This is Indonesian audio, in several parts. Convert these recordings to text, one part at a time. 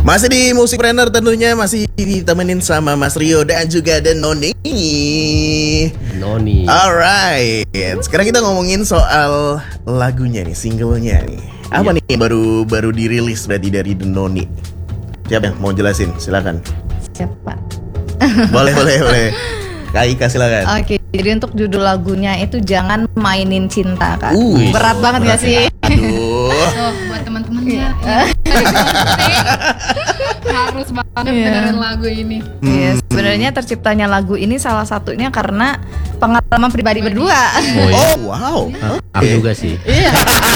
Masih di Musikpreneur tentunya, masih ditemenin sama Mas Rio dan juga ada Noni. Alright, sekarang kita ngomongin soal lagunya nih, singlenya nih. Apa nih baru dirilis berarti dari The Noni? Siapa yang mau jelasin? Silakan. Siapa? Boleh. Kak Ika silakan. Oke, jadi untuk judul lagunya itu Jangan Mainin Cinta, Kak. Berat banget gak sih? Aduh. Buat teman-teman ya. Harus banget dengerin lagu ini. Iya, sebenarnya terciptanya lagu ini salah satunya karena pengalaman pribadi berdua. Oh, wow. Aku juga sih. Iya.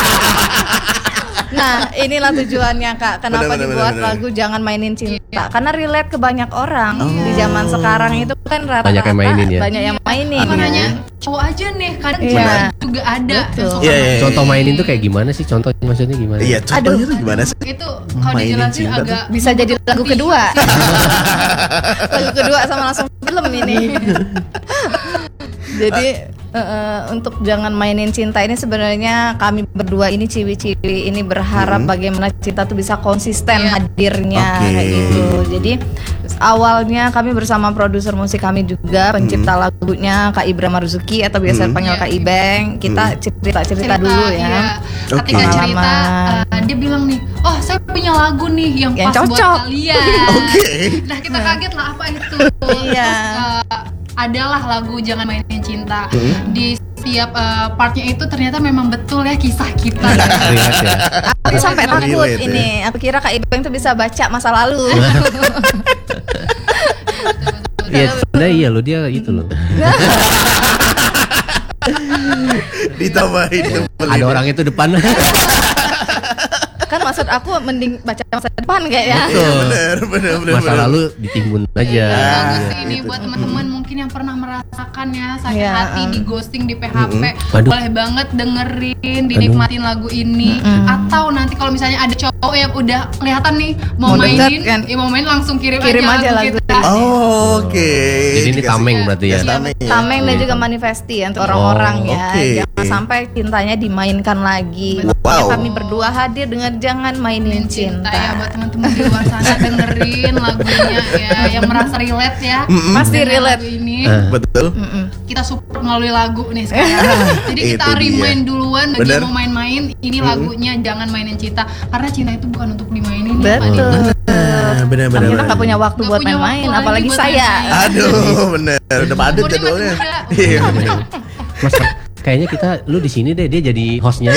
Nah, inilah tujuannya, Kak. Kenapa dibuat lagu Jangan Mainin Cinta? Karena relate ke banyak orang di zaman sekarang itu kan rata-rata banyak yang mainin ya. Banyak yang mainin. Bukan hanya cowok aja nih, kadang cewek juga ada. Contoh mainin tuh kayak gimana sih? Contohnya maksudnya gimana? Iya, contohnya tuh gimana sih? Itu kalau dijelasin agak bisa jadi lagu kedua. Lagu kedua sama langsung film ini. Jadi untuk Jangan Mainin Cinta ini sebenarnya kami berdua ini ciwi-ciwi ini berharap bagaimana cinta tuh bisa konsisten hadirnya kayak gitu. Jadi awalnya kami bersama produser musik kami juga pencipta lagunya Kak Ibra Marzuki atau biasa dipanggil Kak Ibeng. Kita cerita dulu ya. Ketika cerita dia bilang nih, "Oh, saya punya lagu nih yang pas cocok buat kalian." Oke. Nah, kita kaget lah apa itu. Iya. Adalah lagu Jangan Mainin Cinta. Di setiap partnya itu ternyata memang betul ya kisah kita. Aku sampai takut ini. Aku kira Kak Ibeng tuh bisa baca masa lalu. Iya, sebenarnya iya loh, dia itu loh. Ditambahin ada orang itu depan. Kan maksud aku mending baca masa depan kayaknya. Bener. Masa lalu ditimbun aja. Bagus sih ini buat teman-teman mungkin yang pernah merasakan ya sakit hati, di ghosting, di PHP. Boleh banget dengerin, dinikmatin lagu ini. Atau nanti kalau misalnya ada cowok yang udah kelihatan nih mau mainin, kan? mau main langsung kirim aja lagu kita. Oke. Jadi ini tameng berarti ya. Tameng dan juga manifesti untuk orang-orang ya. Jangan sampai cintanya dimainkan lagi. Makanya kami berdua hadir dengan Jangan Mainin Cinta. Ya buat teman-teman di luar sana dengerin lagunya ya, yang merasa relate ya. Pasti relate ini. Betul. Kita support melalui lagu nih sekarang. Jadi kita remind duluan bagi yang mau main-main, ini lagunya Jangan Mainin Cinta. Karena cinta itu bukan untuk dimainin. Betul. Bener. Kita nggak punya waktu buat main-main, apalagi saya. Aduh, bener. Udah padat jadwalnya. Iya. Mas, kayaknya lu di sini deh, dia jadi hostnya.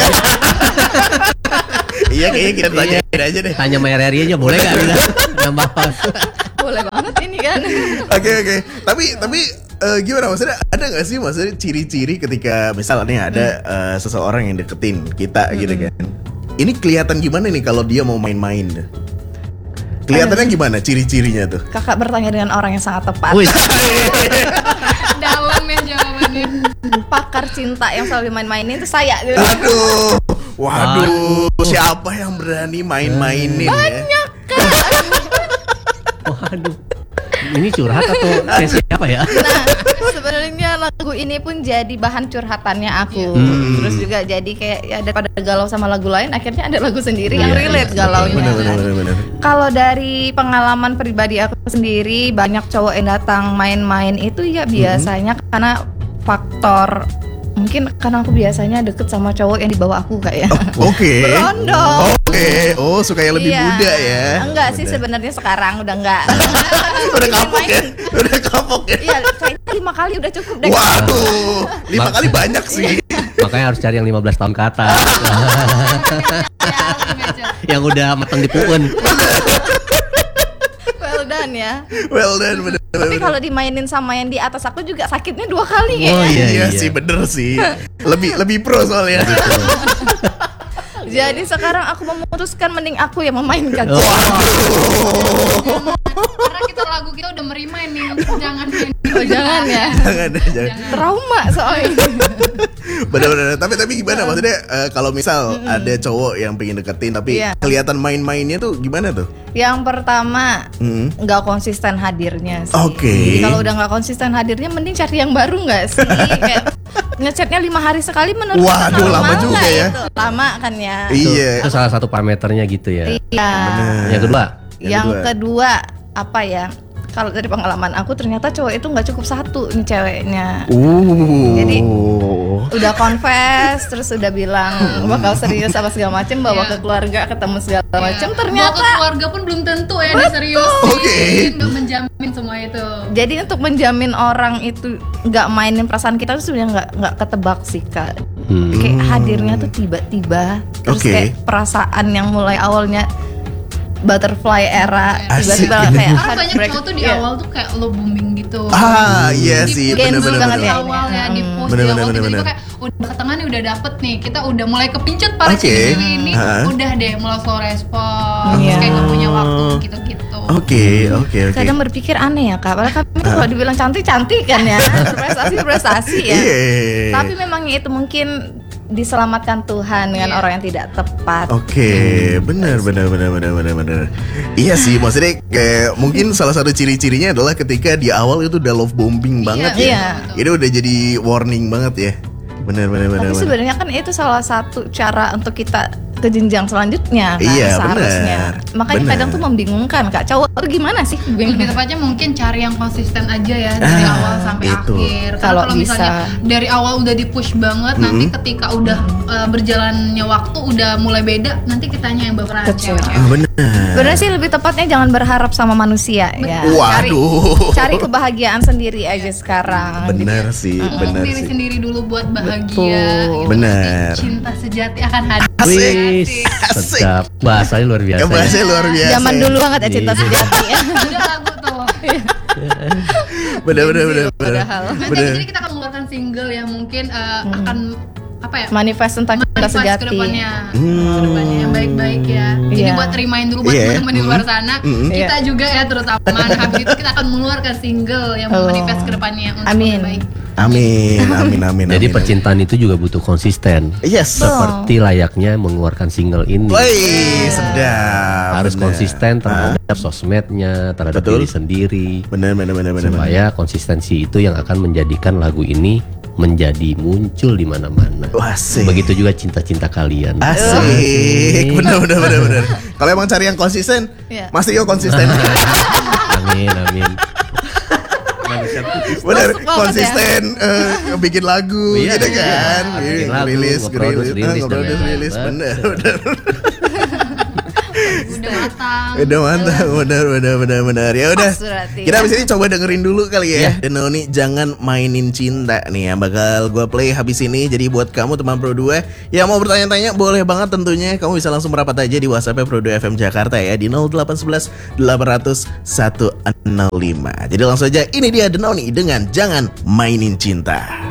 Iya, kayaknya kita tanyain aja deh. Tanya Maya Reri aja boleh nggak bilang nambah host? Boleh banget ini kan. Oke. Tapi gimana maksudnya? Ada nggak sih maksudnya ciri-ciri ketika misalnya ada seseorang yang deketin kita gitu kan? Ini kelihatan gimana nih kalau dia mau main-main? Kelihatannya gimana ciri-cirinya tuh? Kakak bertanya dengan orang yang sangat tepat. Dalam ya jawabannya. Pakar cinta yang selalu main-mainin itu saya gitu. Waduh, siapa yang berani main-mainin ya? Banyak kan. Waduh. Ini curhat atau sesi apa ya? Nah, sebenarnya lagu ini pun jadi bahan curhatannya aku. Terus juga jadi kayak ya daripada galau sama lagu lain, akhirnya ada lagu sendiri yang relate galaunya. Bener. Kalau dari pengalaman pribadi aku sendiri, banyak cowok yang datang main-main itu ya biasanya karena faktor mungkin karena aku biasanya deket sama cowok yang di bawah aku kayak ya. Oke. Berondong. Oke. Oh, suka yang lebih muda ya. Enggak sih sebenarnya sekarang udah enggak. Udah kapok ya. Iya, kayaknya 5 kali udah cukup deh. Waduh, 5 kali banyak sih. Makanya harus cari yang 15 tahun ke atas. Yang udah matang di puun. Well done, bener. Tapi kalau dimainin sama yang di atas aku juga sakitnya 2 kali ya. Oh iya sih, bener sih. Lebih pro soalnya. Jadi sekarang aku memutuskan mending aku yang memainkan. Karena lagu kita udah merimain nih, jangan main. Jangan ya. Jangan. Trauma soalnya. Bener. Tapi gimana maksudnya kalau misal ada cowok yang pengen deketin tapi kelihatan main-mainnya tuh gimana tuh? Yang pertama nggak konsisten hadirnya sih. Oke. Kalau udah nggak konsisten hadirnya, mending cari yang baru nggak sih? Kayak ngechatnya 5 hari sekali menurut Waduh, lama juga ya. Itu lama kan ya. Iya. Itu salah satu parameternya gitu ya. Iya. Yang kedua, Yang kedua apa ya? Kalau dari pengalaman aku ternyata cowok itu nggak cukup satu nih ceweknya. Jadi udah confess, terus udah bilang bakal serius apa segala macem, bawa ke keluarga, ketemu segala macem. Ternyata bawa ke keluarga pun belum tentu ya dia serius. Nggak menjamin semua itu. Jadi untuk menjamin orang itu nggak mainin perasaan kita tuh sebenarnya nggak ketebak sih Kak. Kayak hadirnya tuh tiba-tiba, terus kayak perasaan yang mulai awalnya butterfly era tiba-tiba kayak banyak cowok tuh di awal tuh kayak lo booming gitu. Iya sih, banget bener-bener di awal ya di post di awal tiba-tiba kayak udah ke tengah nih udah dapet nih, kita udah mulai kepincut para cewek ini, udah deh mulai slow respon, terus kayak gak punya waktu gitu-gitu. Oke. Kadang berpikir aneh ya Kak, padahal kami kalau dibilang cantik kan ya, berprestasi ya. Tapi memangnya itu mungkin diselamatkan Tuhan dengan orang yang tidak tepat. Benar. Iya sih, maksudnya kayak mungkin salah satu ciri-cirinya adalah ketika di awal itu udah love bombing banget ya. Itu udah jadi warning banget ya. Benar. Tapi sebenarnya kan itu salah satu cara untuk kita ke jenjang selanjutnya kan, seharusnya. Makanya kadang tuh membingungkan Kak, cowok tuh gimana sih? Lebih tepatnya mungkin cari yang konsisten aja ya dari awal sampai akhir. Kalau misalnya dari awal udah di-push banget, nanti ketika udah berjalannya waktu udah mulai beda, nanti kitanya yang baperan cewek. Benar sih, lebih tepatnya jangan berharap sama manusia ya. Cari kebahagiaan sendiri aja sekarang. Benar sih. Diri sendiri dulu buat bahagia. Benar. Cinta sejati akan hadir. Sedap, bahasanya luar biasa. Zaman dulu banget ya cinta sejati. Udah lagu tuh. Benar. Jadi kita akan mengeluarkan single yang mungkin akan manifest tentang cinta sejati. Kedepannya yang baik-baik ya. Jadi buat remind dulu buat teman-teman di luar sana, kita juga ya terutama habis itu kita akan mengeluarkan single yang manifest kedepannya untuk yang baik. Amin. Jadi percintaan itu juga butuh konsisten. Seperti layaknya mengeluarkan single ini. Sedap. Harus konsisten terhadap sosmednya, terhadap diri sendiri. Benar. Supaya konsistensi itu yang akan menjadikan lagu ini menjadi muncul di mana-mana. Begitu juga cinta-cinta kalian. Asik. Benar. Kalau emang cari yang konsisten, Mas Rio konsisten. Amin. Bener, konsisten bikin lagu gitu kan. Rilis. Bener. Udah mantap. Bener. Ya udah. Kita abis ini coba dengerin dulu kali ya. Denoni Jangan Mainin Cinta nih yang bakal gue play habis ini. Jadi buat kamu teman Pro 2 yang mau bertanya-tanya boleh banget tentunya. Kamu bisa langsung merapat aja di WhatsApp Pro 2 FM Jakarta ya di 0811 800 105. Jadi langsung aja, ini dia Denoni dengan Jangan Mainin Cinta.